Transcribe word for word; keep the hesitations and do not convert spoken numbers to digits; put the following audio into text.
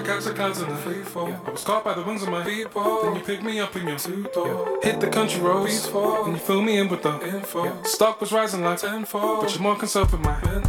I catch the clouds in the free fall. Yeah. I was caught by the wings of my feet, ball. Then you pick me up in your two-door. Yeah. Hit the country roads, and you fill me in with the info. Yeah. Stock was rising like tenfold, but you're more concerned with my mental.